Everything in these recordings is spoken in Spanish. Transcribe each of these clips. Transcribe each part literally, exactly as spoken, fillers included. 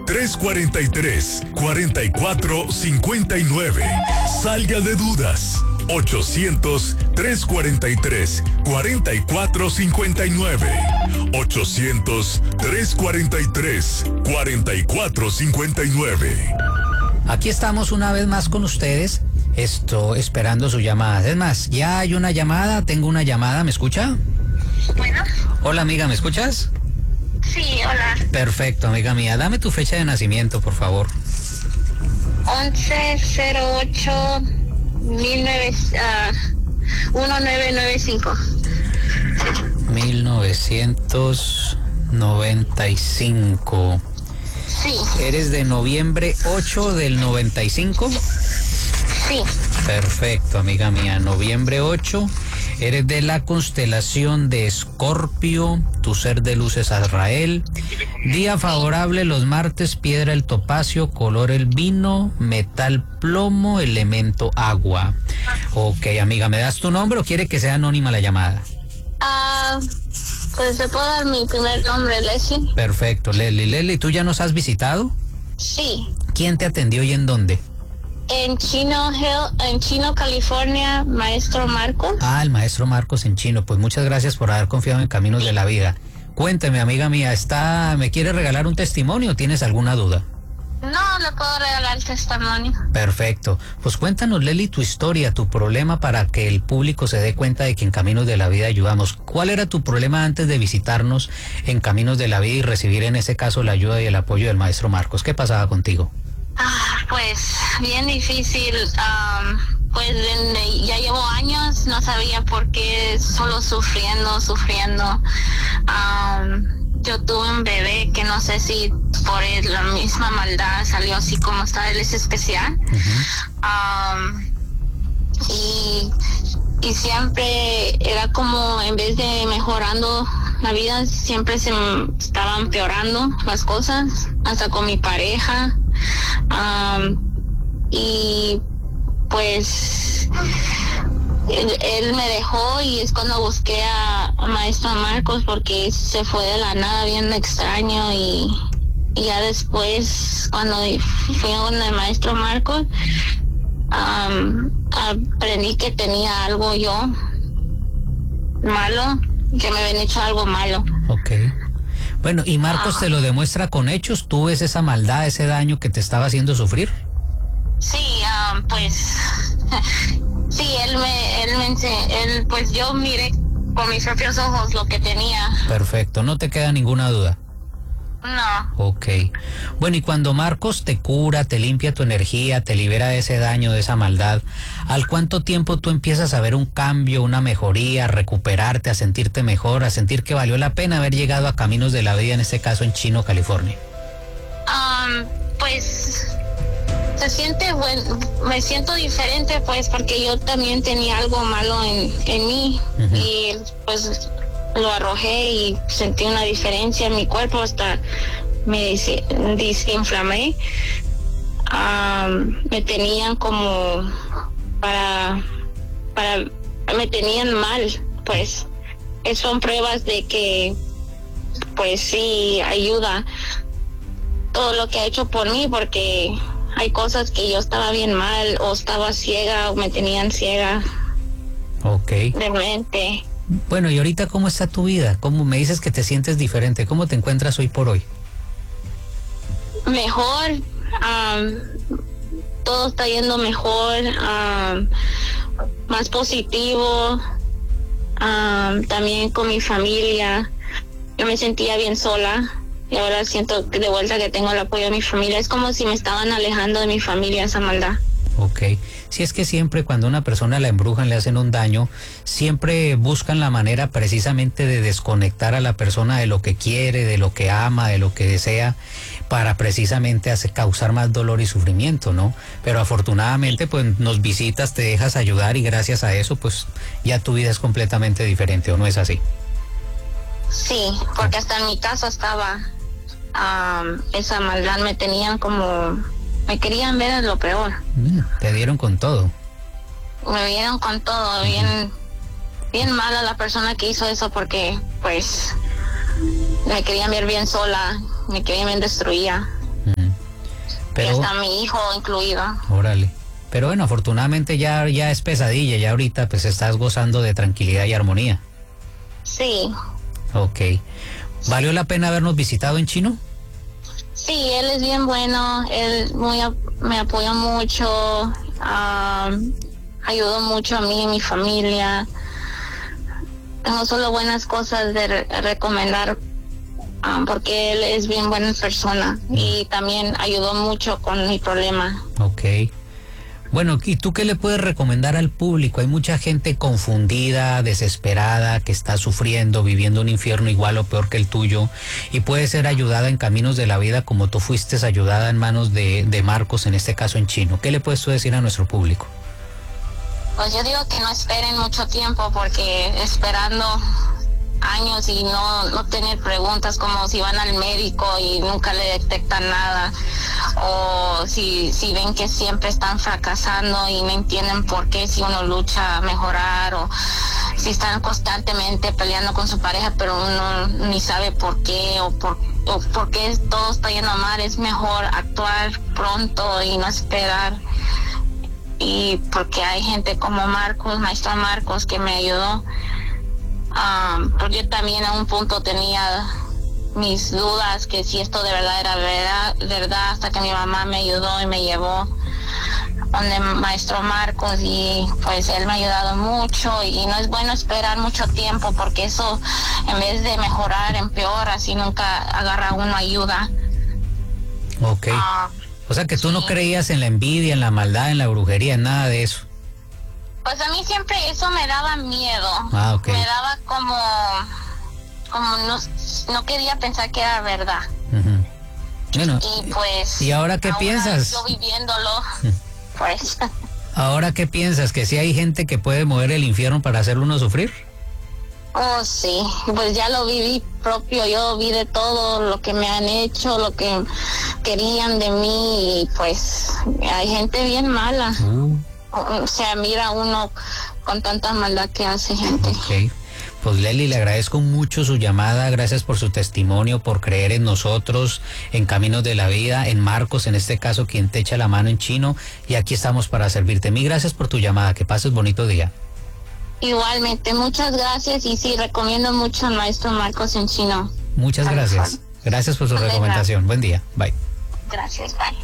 tres cuatro tres, cuatro cuatro cinco nueve. Salga de dudas. ochocientos, tres cuatro tres, cuatro cuatro cinco nueve. ochocientos, tres cuatro tres, cuatro cuatro cinco nueve. Aquí estamos una vez más con ustedes. Estoy esperando su llamada. Es más, ya hay una llamada, tengo una llamada, ¿me escucha? Bueno. Hola amiga, ¿me escuchas? Sí, hola. Perfecto, amiga mía. Dame tu fecha de nacimiento, por favor. once cero ocho mil novecientos noventa y cinco. mil novecientos noventa y cinco. Sí. ¿Eres de noviembre ocho del noventa y cinco? Sí. Perfecto, amiga mía. Noviembre ocho. Eres de la constelación de Escorpio. Tu ser de luz es Azrael. Día favorable los martes, piedra el topacio, color el vino, metal plomo, elemento agua. Ok, amiga, ¿me das tu nombre o quiere que sea anónima la llamada? Ah, pues te puedo dar mi primer nombre, Leslie. Perfecto, Leslie. Leslie, ¿tú ya nos has visitado? Sí. ¿Quién te atendió y en dónde? En Chino Hill, en Chino, California, maestro Marcos. Ah, el maestro Marcos en Chino. Pues muchas gracias por haber confiado en Caminos de la Vida. Cuénteme, amiga mía, ¿está, ¿me quiere regalar un testimonio o tienes alguna duda? No, le puedo regalar el testimonio. Perfecto. Pues cuéntanos, Leli, tu historia, tu problema para que el público se dé cuenta de que en Caminos de la Vida ayudamos. ¿Cuál era tu problema antes de visitarnos en Caminos de la Vida y recibir en ese caso la ayuda y el apoyo del maestro Marcos? ¿Qué pasaba contigo? Ah, pues bien difícil. Um, pues en, ya llevo años, no sabía por qué, solo sufriendo, sufriendo. Um, yo tuve un bebé que no sé si por él, la misma maldad salió así como está, él es especial. Uh-huh. Um, y, y siempre era como, en vez de mejorando la vida, siempre se estaban empeorando las cosas, hasta con mi pareja. Um, y pues él, él me dejó y es cuando busqué a, a maestro Marcos porque se fue de la nada bien extraño y, y ya después cuando fui con el maestro Marcos um, aprendí que tenía algo yo malo, que me habían hecho algo malo. Okay. Bueno, ¿y Marcos te lo demuestra con hechos? ¿Tú ves esa maldad, ese daño que te estaba haciendo sufrir? Sí, um, pues, sí, él me, él me enseñó, él, pues yo miré con mis propios ojos lo que tenía. Perfecto, no te queda ninguna duda. No. Ok. Bueno, y cuando Marcos te cura, te limpia tu energía, te libera de ese daño, de esa maldad, ¿al cuánto tiempo tú empiezas a ver un cambio, una mejoría, a recuperarte, a sentirte mejor, a sentir que valió la pena haber llegado a Caminos de la Vida, en este caso en Chino, California? Um, pues se siente bueno, me siento diferente pues porque yo también tenía algo malo en, en mí. Uh-huh. Y pues lo arrojé y sentí una diferencia en mi cuerpo, hasta me des- desinflamé. Um, me tenían como para, para, me tenían mal, pues. Son pruebas de que, pues sí, ayuda todo lo que ha hecho por mí, porque hay cosas que yo estaba bien mal, o estaba ciega, o me tenían ciega. Ok. De mente. Bueno, y ahorita, ¿cómo está tu vida? ¿Cómo me dices que te sientes diferente? ¿Cómo te encuentras hoy por hoy? Mejor, um, todo está yendo mejor, um, más positivo, um, también con mi familia. Yo me sentía bien sola y ahora siento que de vuelta que tengo el apoyo de mi familia. Es como si me estaban alejando de mi familia, esa maldad. Ok. Si es que siempre cuando una persona la embrujan, le hacen un daño, siempre buscan la manera precisamente de desconectar a la persona de lo que quiere, de lo que ama, de lo que desea, para precisamente hacer, causar más dolor y sufrimiento, ¿no? Pero afortunadamente pues nos visitas, te dejas ayudar y gracias a eso pues ya tu vida es completamente diferente, ¿o no es así? Sí, porque hasta en mi casa estaba um, esa maldad, me tenían como... me querían ver en lo peor. Te dieron con todo. Me vieron con todo, uh-huh. bien, bien mala la persona que hizo eso, porque pues me querían ver bien sola, me querían ver destruida. Uh-huh. Pero, que está mi hijo incluido. Órale. Pero bueno, afortunadamente ya, ya es pesadilla, ya ahorita pues estás gozando de tranquilidad y armonía. Sí. Ok. ¿Valió la pena habernos visitado en Chino? Sí, él es bien bueno, él muy me apoyó mucho, um, ayudó mucho a mí y mi familia. Tengo solo buenas cosas de re recomendar um, porque él es bien buena persona y también ayudó mucho con mi problema. Ok. Bueno, ¿y tú qué le puedes recomendar al público? Hay mucha gente confundida, desesperada, que está sufriendo, viviendo un infierno igual o peor que el tuyo, y puede ser ayudada en caminos de la vida como tú fuiste ayudada en manos de, de Marcos, en este caso en Chino. ¿Qué le puedes tú decir a nuestro público? Pues yo digo que no esperen mucho tiempo, porque esperando años y no, no tener preguntas, como si van al médico y nunca le detectan nada, o si, si ven que siempre están fracasando y no entienden por qué, si uno lucha a mejorar, o si están constantemente peleando con su pareja pero uno ni sabe por qué, o por, o por qué todo está yendo mal. Es mejor actuar pronto y no esperar. Y porque hay gente como Marcos, maestro Marcos, que me ayudó. Um, porque yo también a un punto tenía mis dudas que si esto de verdad era verdad, verdad hasta que mi mamá me ayudó y me llevó donde maestro Marcos, y pues él me ha ayudado mucho. Y no es bueno esperar mucho tiempo, porque eso en vez de mejorar empeora si nunca agarra uno ayuda. Ok. Uh, o sea que tú sí. No creías en la envidia, en la maldad, en la brujería, en nada de eso. Pues a mí siempre eso me daba miedo. Ah, okay. Me daba como, como no, no quería pensar que era verdad. Uh-huh. Bueno, y pues. ¿Y ahora qué ahora piensas? Yo viviéndolo, pues. ¿Ahora qué piensas? ¿Que sí hay gente que puede mover el infierno para hacer uno sufrir? Oh, sí, pues ya lo viví propio, yo vi de todo lo que me han hecho, lo que querían de mí, y pues hay gente bien mala. Uh. O sea, mira uno con tanta maldad que hace gente. Ok, pues Lely, le agradezco mucho su llamada, gracias por su testimonio, por creer en nosotros, en Caminos de la Vida, en Marcos, en este caso, quien te echa la mano en Chino, y aquí estamos para servirte. Mil gracias por tu llamada, que pases bonito día. Igualmente, muchas gracias, y sí, recomiendo mucho al maestro Marcos en Chino. Muchas gracias, gracias por su recomendación, buen día, bye. Gracias, bye.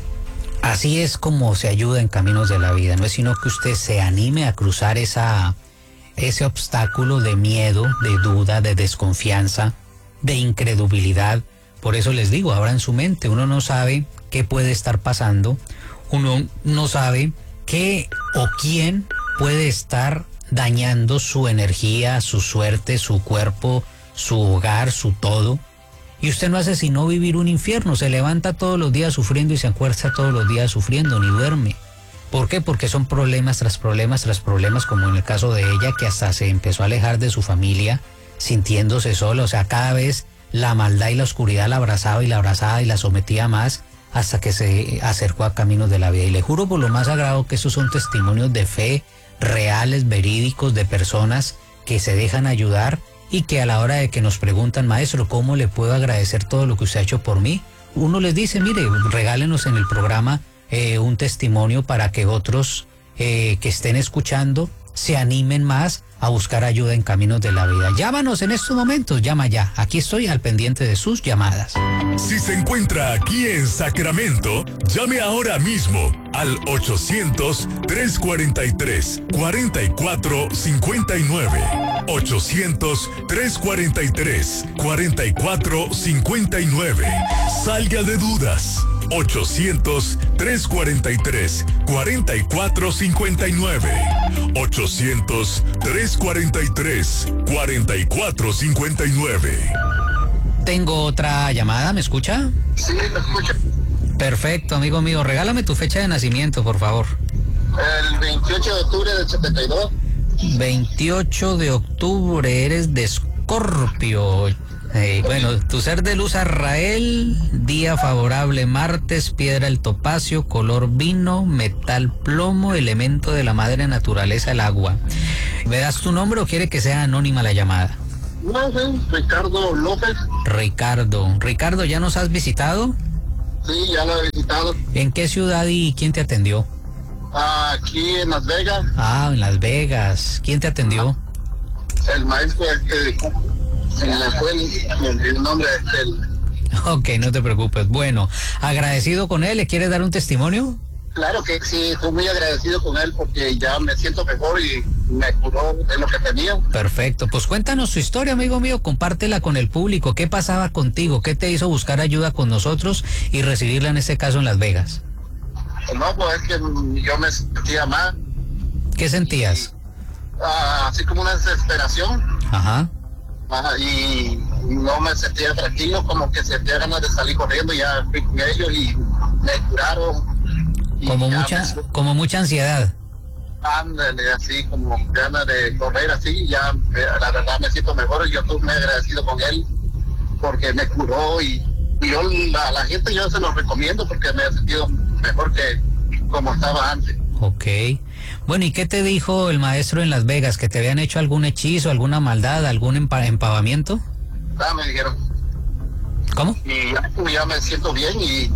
Así es como se ayuda en Caminos de la Vida, no es sino que usted se anime a cruzar esa, ese obstáculo de miedo, de duda, de desconfianza, de incredulidad. Por eso les digo, abran su mente, uno no sabe qué puede estar pasando, uno no sabe qué o quién puede estar dañando su energía, su suerte, su cuerpo, su hogar, su todo. Y usted no hace sino vivir un infierno, se levanta todos los días sufriendo y se acuesta todos los días sufriendo, ni duerme. ¿Por qué? Porque son problemas tras problemas tras problemas, como en el caso de ella, que hasta se empezó a alejar de su familia, sintiéndose sola. O sea, cada vez la maldad y la oscuridad la abrazaba y la abrazaba y la sometía más, hasta que se acercó a Caminos de la Vida. Y le juro por lo más sagrado que estos son testimonios de fe, reales, verídicos, de personas que se dejan ayudar, y que a la hora de que nos preguntan, maestro, ¿cómo le puedo agradecer todo lo que usted ha hecho por mí? Uno les dice, mire, regálenos en el programa eh, un testimonio para que otros eh, que estén escuchando se animen más a buscar ayuda en Caminos de la Vida. Llámanos en estos momentos, llama ya. Aquí estoy al pendiente de sus llamadas. Si se encuentra aquí en Sacramento, llame ahora mismo al ochocientos, tres cuarenta y tres, cuarenta y cuatro cincuenta y nueve. ochocientos, tres cuarenta y tres, cuarenta y cuatro cincuenta y nueve. Salga de dudas. ochocientos, tres cuarenta y tres, cuarenta y cuatro cincuenta y nueve. ochocientos, tres cuarenta y tres, cuarenta y cuatro cincuenta y nueve. Tengo otra llamada, ¿me escucha? Sí, me escucha. Perfecto, amigo mío. Regálame tu fecha de nacimiento, por favor. El veintiocho de octubre del setenta y dos. veintiocho de octubre, eres de Escorpio. Eh, bueno, tu ser de luz Arrael, día favorable martes, piedra el topacio, color vino, metal plomo, elemento de la madre naturaleza el agua. ¿Me das tu nombre o quiere que sea anónima la llamada? No sé, Ricardo López. Ricardo, Ricardo, ¿ya nos has visitado? Sí, ya lo he visitado. estado. ¿En qué ciudad y quién te atendió? Aquí en Las Vegas. Ah, en Las Vegas. ¿Quién te atendió? El maestro que se le fue el, el nombre del... Ok, no te preocupes. Bueno, agradecido con él. ¿Le quieres dar un testimonio? Claro que sí, estoy muy agradecido con él porque ya me siento mejor y me curó de lo que tenía. Perfecto, pues cuéntanos tu historia, amigo mío, compártela con el público. ¿Qué pasaba contigo? ¿Qué te hizo buscar ayuda con nosotros y recibirla en este caso en Las Vegas? No, pues es que yo me sentía mal. ¿Qué sentías? Y, ah, así como una desesperación. Ajá. Ah, y no me sentía tranquilo, como que sentía ganas de salir corriendo. Ya fui con ellos y me curaron. Como mucha, me... como mucha ansiedad. Ándale, así como ganas de correr así, ya la verdad me siento mejor. Yo estoy muy agradecido con él porque me curó y, y yo la, la gente yo se lo recomiendo porque me he sentido mejor que como estaba antes. Ok. Bueno, ¿y qué te dijo el maestro en Las Vegas? ¿Que te habían hecho algún hechizo, alguna maldad, algún empa empavamiento? Ah, me dijeron. ¿Cómo? Y ya, ya me siento bien y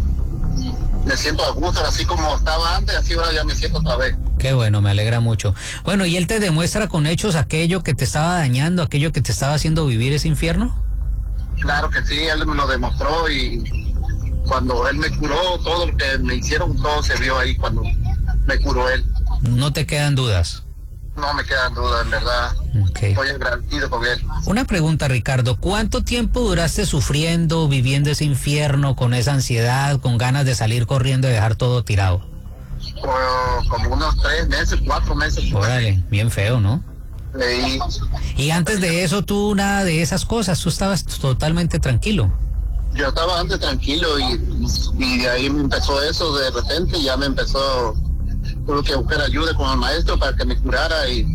me siento a gusto, así como estaba antes, así ahora ya me siento otra vez. Qué bueno, me alegra mucho. Bueno, ¿y él te demuestra con hechos aquello que te estaba dañando, aquello que te estaba haciendo vivir ese infierno? Claro que sí, él me lo demostró y cuando él me curó, todo lo que me hicieron, todo se vio ahí cuando me curó él. ¿No te quedan dudas? No me quedan dudas, en verdad. Okay. Estoy agradecido con él. Una pregunta, Ricardo. ¿Cuánto tiempo duraste sufriendo, viviendo ese infierno, con esa ansiedad, con ganas de salir corriendo y dejar todo tirado? Pues, como unos tres meses, cuatro meses. Órale, bien feo, ¿no? Sí. Y antes de eso, tú nada de esas cosas, tú estabas totalmente tranquilo. Yo estaba antes tranquilo y, y de ahí me empezó eso, de repente ya me empezó... Tuve que buscar ayuda con el maestro para que me curara y,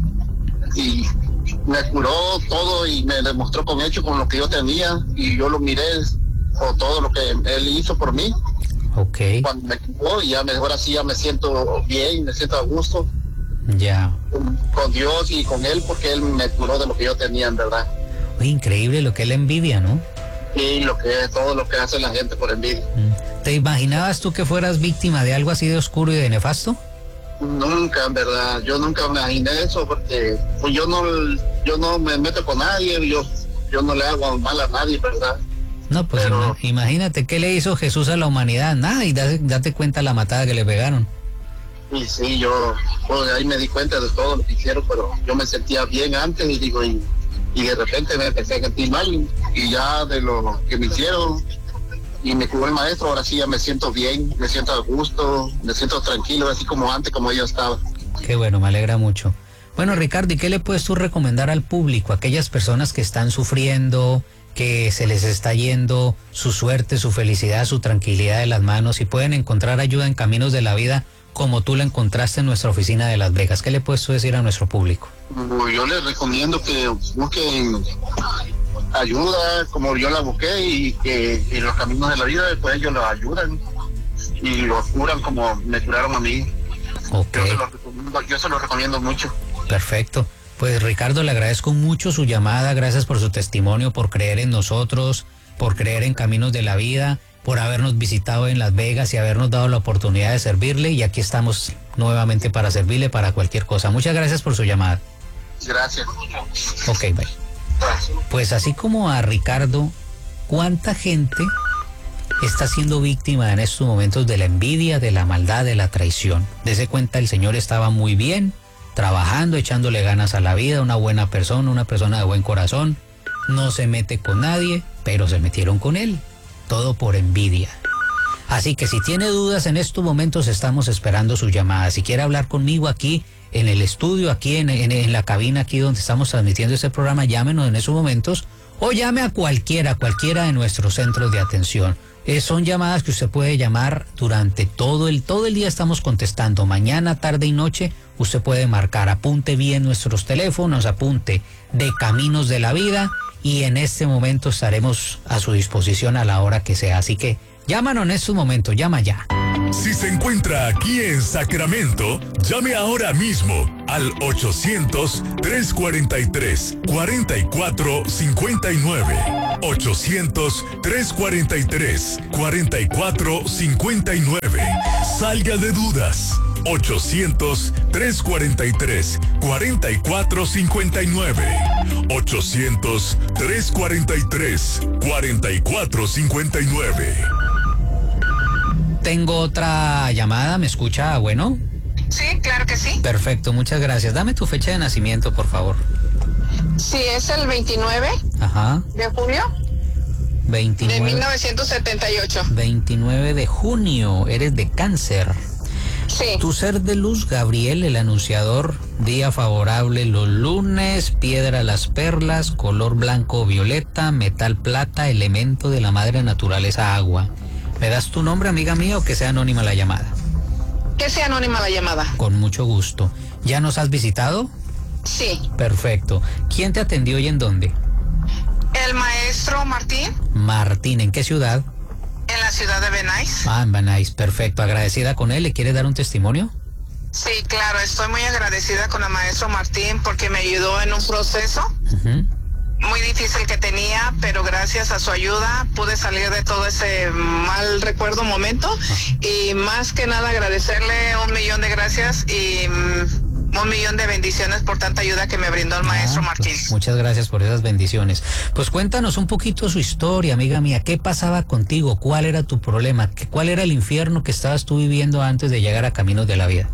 y me curó todo y me demostró con hecho con lo que yo tenía y yo lo miré por todo lo que él hizo por mí. Ok. Cuando me curó y ya mejor así ya me siento bien, me siento a gusto. Ya. Con, con Dios y con él porque él me curó de lo que yo tenía en verdad. Oye, increíble lo que él envidia, ¿no? Y lo que todo lo que hace la gente por envidia. ¿Te imaginabas tú que fueras víctima de algo así de oscuro y de nefasto? Nunca, en verdad, yo nunca me imaginé eso porque pues yo no yo no me meto con nadie, yo yo no le hago mal a nadie, ¿verdad? No, pues Pero, imagínate, ¿qué le hizo Jesús a la humanidad? Nada, y date, date cuenta la matada que le pegaron. Y sí, yo pues, ahí me di cuenta de todo lo que hicieron, pero yo me sentía bien antes y digo, y, y de repente me empecé a sentir mal y ya de lo que me hicieron y me curó el maestro, ahora sí ya me siento bien, me siento a gusto, me siento tranquilo, así como antes, como yo estaba. Qué bueno, me alegra mucho. Bueno, Ricardo, ¿y qué le puedes tú recomendar al público, a aquellas personas que están sufriendo, que se les está yendo su suerte, su felicidad, su tranquilidad de las manos y pueden encontrar ayuda en caminos de la vida como tú la encontraste en nuestra oficina de Las Vegas? ¿Qué le puedes tú decir a nuestro público? Yo les recomiendo que busquen ayuda como yo la busqué y que en los caminos de la vida después ellos los ayudan y los curan como me curaron a mí. Okay. Yo se los recomiendo, yo se los recomiendo mucho. Perfecto. Pues Ricardo, le agradezco mucho su llamada, gracias por su testimonio, por creer en nosotros, por creer en Caminos de la Vida, por habernos visitado en Las Vegas y habernos dado la oportunidad de servirle, y aquí estamos nuevamente para servirle para cualquier cosa. Muchas gracias por su llamada. Gracias. Ok, bye. Pues así como a Ricardo, ¿cuánta gente está siendo víctima en estos momentos de la envidia, de la maldad, de la traición? Dese cuenta, el señor estaba muy bien, trabajando, echándole ganas a la vida, una buena persona, una persona de buen corazón, no se mete con nadie, pero se metieron con él, todo por envidia. Así que si tiene dudas, en estos momentos estamos esperando su llamada. Si quiere hablar conmigo aquí en el estudio, aquí en, en, en la cabina, aquí donde estamos transmitiendo este programa, llámenos en esos momentos o llame a cualquiera, cualquiera de nuestros centros de atención. Eh, son llamadas que usted puede llamar durante todo el, todo el día estamos contestando, mañana, tarde y noche, usted puede marcar, apunte bien nuestros teléfonos, apunte de Caminos de la Vida y en este momento estaremos a su disposición a la hora que sea. Así que Llámanos en este momento, llama ya. Si se encuentra aquí en Sacramento, llame ahora mismo al ochocientos, tres cuarenta y tres, cuarenta y cuatro cincuenta y nueve. ochocientos, tres cuarenta y tres, cuarenta y cuatro cincuenta y nueve. Salga de dudas. ochocientos, tres cuarenta y tres, cuarenta y cuatro cincuenta y nueve. ochocientos, tres cuarenta y tres, cuarenta y cuatro cincuenta y nueve. Tengo otra llamada, ¿me escucha? Bueno. Sí, claro que sí. Perfecto, muchas gracias. Dame tu fecha de nacimiento, por favor. Sí, es el veintinueve Ajá. de junio veintinueve. de mil novecientos setenta y ocho. veintinueve de junio, eres de Cáncer. Sí. Tu ser de luz, Gabriel, el anunciador, día favorable los lunes, piedra las perlas, color blanco o violeta, metal plata, elemento de la madre naturaleza agua. ¿Me das tu nombre, amiga mía, o que sea anónima la llamada? Que sea anónima la llamada. Con mucho gusto. ¿Ya nos has visitado? Sí. Perfecto. ¿Quién te atendió y en dónde? El maestro Martín. Martín, ¿en qué ciudad? En la ciudad de Benais. Ah, en Benais, perfecto. Agradecida con él. ¿Le quiere dar un testimonio? Sí, claro, estoy muy agradecida con el maestro Martín porque me ayudó en un proceso Uh-huh. muy difícil que tenía, pero gracias a su ayuda pude salir de todo ese mal recuerdo momento y más que nada agradecerle un millón de gracias y mm, un millón de bendiciones por tanta ayuda que me brindó el maestro Ah, Martín. pues, muchas gracias por esas bendiciones. Pues cuéntanos un poquito su historia, amiga mía. ¿Qué pasaba contigo? ¿Cuál era tu problema? ¿Qué- ¿Cuál era el infierno que estabas tú viviendo antes de llegar a Caminos de la Vida?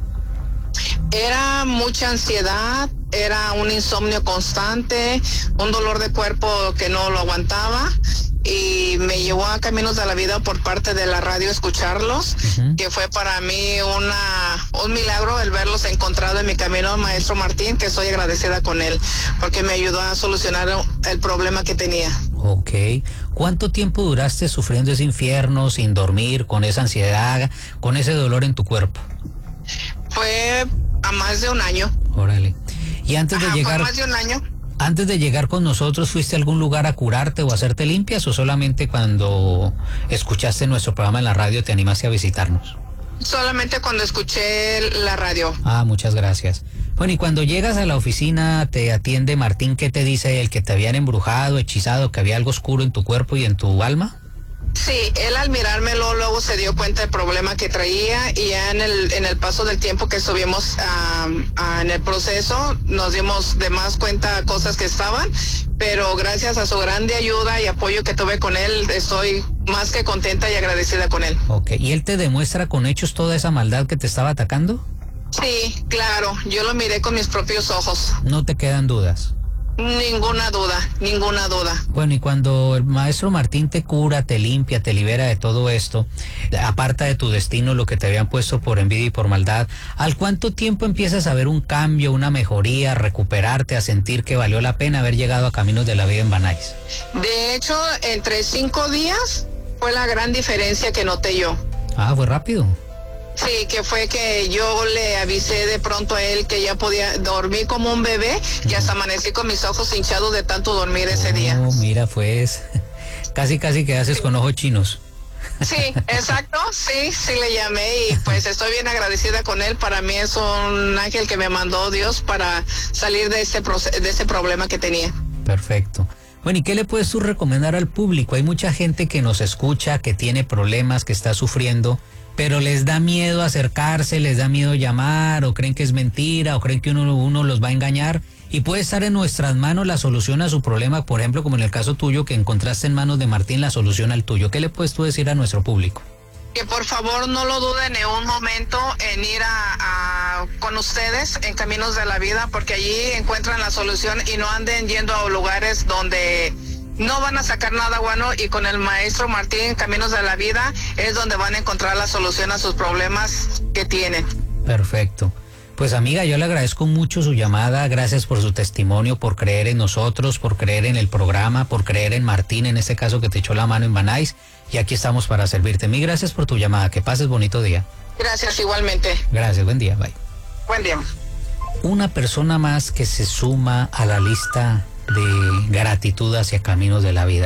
Era mucha ansiedad, era un insomnio constante, un dolor de cuerpo que no lo aguantaba y me llevó a Caminos de la Vida por parte de la radio escucharlos, Uh-huh. que fue para mí una un milagro el verlos encontrado en mi camino, maestro Martín, que estoy agradecida con él porque me ayudó a solucionar el problema que tenía. Ok. ¿Cuánto tiempo duraste sufriendo ese infierno, sin dormir, con esa ansiedad, con ese dolor en tu cuerpo? Fue a más de un año. Órale. Y antes de Ajá, llegar... fue más de un año. Antes de llegar con nosotros, ¿fuiste a algún lugar a curarte o a hacerte limpias o solamente cuando escuchaste nuestro programa en la radio te animaste a visitarnos? Solamente cuando escuché la radio. Ah, muchas gracias. Bueno, y cuando llegas a la oficina, te atiende Martín, ¿qué te dice él? ¿Que te habían embrujado, hechizado, que había algo oscuro en tu cuerpo y en tu alma? Sí, él al mirármelo luego se dio cuenta del problema que traía y ya en el en el paso del tiempo que estuvimos um, uh, en el proceso nos dimos de más cuenta cosas que estaban, pero gracias a su grande ayuda y apoyo que tuve con él estoy más que contenta y agradecida con él. Ok, ¿y él te demuestra con hechos toda esa maldad que te estaba atacando? Sí, claro, yo lo miré con mis propios ojos. No te quedan dudas. Ninguna duda, ninguna duda. Bueno, y cuando el maestro Martín te cura, te limpia, te libera de todo esto, aparta de tu destino lo que te habían puesto por envidia y por maldad, ¿al cuánto tiempo empiezas a ver un cambio, una mejoría, a recuperarte, a sentir que valió la pena haber llegado a Caminos de la Vida en Benais? De hecho, entre cinco días fue la gran diferencia que noté yo. Ah, fue rápido. Sí, que fue que yo le avisé de pronto a él que ya podía dormir como un bebé y hasta amanecí con mis ojos hinchados de tanto dormir ese día. Oh, mira, pues, casi casi que haces con ojos chinos. Sí, exacto, sí, sí le llamé y pues estoy bien agradecida con él. Para mí es un ángel que me mandó Dios para salir de este, de este problema que tenía. Perfecto. Bueno, ¿y qué le puedes tú recomendar al público? Hay mucha gente que nos escucha, que tiene problemas, que está sufriendo, pero les da miedo acercarse, les da miedo llamar, o creen que es mentira, o creen que uno, uno los va a engañar. Y puede estar en nuestras manos la solución a su problema, por ejemplo, como en el caso tuyo, que encontraste en manos de Martín la solución al tuyo. ¿Qué le puedes tú decir a nuestro público? Que por favor no lo duden ni un momento en ir a, a con ustedes en Caminos de la Vida, porque allí encuentran la solución y no anden yendo a lugares donde no van a sacar nada bueno, y con el maestro Martín, Caminos de la Vida, es donde van a encontrar la solución a sus problemas que tienen. Perfecto. Pues amiga, yo le agradezco mucho su llamada, gracias por su testimonio, por creer en nosotros, por creer en el programa, por creer en Martín, en este caso que te echó la mano en Benais, y aquí estamos para servirte. Mil gracias por tu llamada, que pases bonito día. Gracias, igualmente. Gracias, buen día, bye. Buen día. Una persona más que se suma a la lista de gratitud hacia Caminos de la Vida.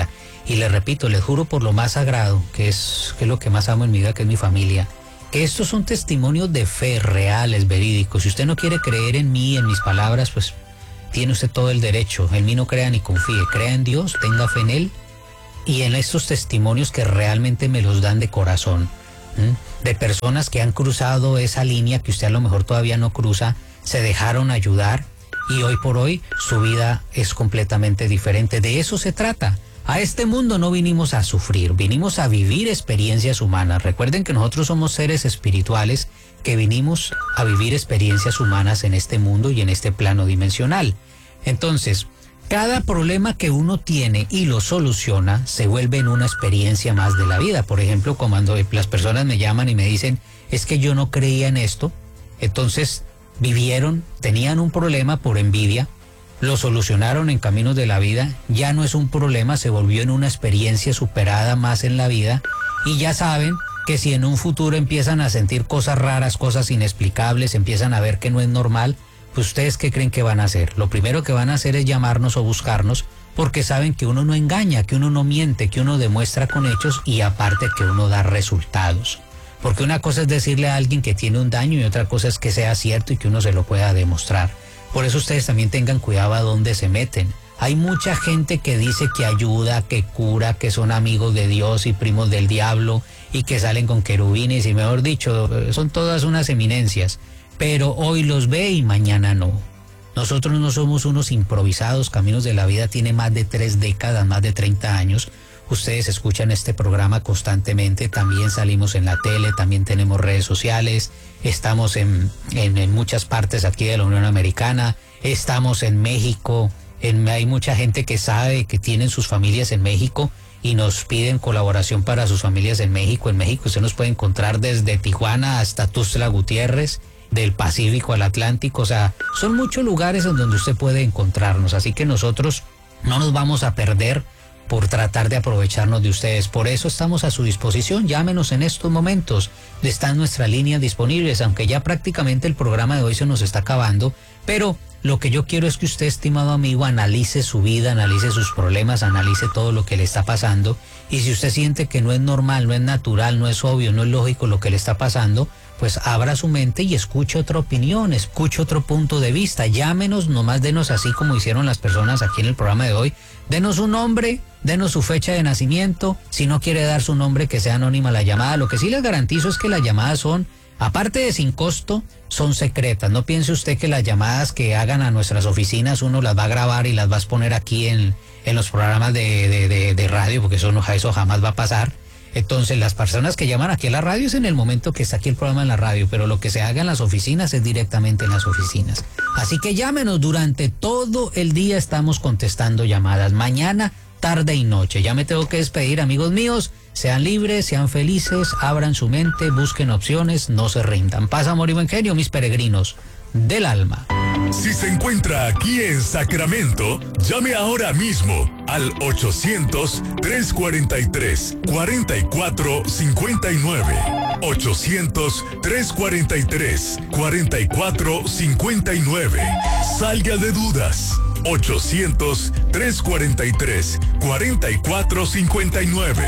Y les repito, les juro por lo más sagrado, que es, que es lo que más amo en mi vida, que es mi familia, que estos son testimonios de fe reales, verídicos. Si usted no quiere creer en mí, en mis palabras, pues tiene usted todo el derecho. En mí no crea ni confíe, crea en Dios, tenga fe en Él y en estos testimonios que realmente me los dan de corazón, ¿m? de personas que han cruzado esa línea que usted a lo mejor todavía no cruza, se dejaron ayudar y hoy por hoy su vida es completamente diferente. De eso se trata. A este mundo no vinimos a sufrir, vinimos a vivir experiencias humanas. Recuerden que nosotros somos seres espirituales que vinimos a vivir experiencias humanas en este mundo y en este plano dimensional. Entonces, cada problema que uno tiene y lo soluciona se vuelve en una experiencia más de la vida. Por ejemplo, cuando las personas me llaman y me dicen, es que yo no creía en esto, entonces vivieron, tenían un problema por envidia, lo solucionaron en caminos de la vida, ya no es un problema, se volvió en una experiencia superada más en la vida y ya saben que si en un futuro empiezan a sentir cosas raras, cosas inexplicables, empiezan a ver que no es normal, pues ustedes ¿qué creen que van a hacer? Lo primero que van a hacer es llamarnos o buscarnos porque saben que uno no engaña, que uno no miente, que uno demuestra con hechos y aparte que uno da resultados. Porque una cosa es decirle a alguien que tiene un daño y otra cosa es que sea cierto y que uno se lo pueda demostrar. Por eso ustedes también tengan cuidado a dónde se meten. Hay mucha gente que dice que ayuda, que cura, que son amigos de Dios y primos del diablo y que salen con querubines y mejor dicho, son todas unas eminencias. Pero hoy los ve y mañana no. Nosotros no somos unos improvisados, Caminos de la Vida tiene más de tres décadas, más de treinta años. Ustedes escuchan este programa constantemente, también salimos en la tele, también tenemos redes sociales, estamos en, en, en muchas partes aquí de la Unión Americana, estamos en México, en, hay mucha gente que sabe que tienen sus familias en México y nos piden colaboración para sus familias en México. En México usted nos puede encontrar desde Tijuana hasta Tuxtla Gutiérrez, del Pacífico al Atlántico, o sea, son muchos lugares en donde usted puede encontrarnos, así que nosotros no nos vamos a perder por tratar de aprovecharnos de ustedes. Por eso estamos a su disposición, llámenos en estos momentos, están nuestras líneas disponibles, aunque ya prácticamente el programa de hoy se nos está acabando, pero lo que yo quiero es que usted, estimado amigo, analice su vida, analice sus problemas, analice todo lo que le está pasando, y si usted siente que no es normal, no es natural, no es obvio, no es lógico lo que le está pasando, pues abra su mente y escuche otra opinión, escuche otro punto de vista, llámenos, nomás denos así como hicieron las personas aquí en el programa de hoy, denos un nombre, denos su fecha de nacimiento, si no quiere dar su nombre que sea anónima la llamada, lo que sí les garantizo es que las llamadas son, aparte de sin costo, son secretas, no piense usted que las llamadas que hagan a nuestras oficinas uno las va a grabar y las va a poner aquí en, en los programas de, de, de, de radio, porque eso, no, eso jamás va a pasar. Entonces las personas que llaman aquí a la radio es en el momento que está aquí el programa en la radio, pero lo que se haga en las oficinas es directamente en las oficinas. Así que llámenos, durante todo el día estamos contestando llamadas, mañana, tarde y noche. Ya me tengo que despedir, amigos míos, sean libres, sean felices, abran su mente, busquen opciones, no se rindan. Paz, amor y buen genio, mis peregrinos del alma. Si se encuentra aquí en Sacramento, llame ahora mismo al ochocientos, tres cuarenta y tres, cuarenta y cuatro cincuenta y nueve. ochocientos, tres cuarenta y tres, cuarenta y cuatro cincuenta y nueve. Salga de dudas. ochocientos, tres cuarenta y tres, cuarenta y cuatro cincuenta y nueve.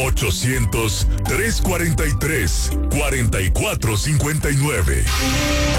ochocientos, tres cuarenta y tres, cuarenta y cuatro cincuenta y nueve.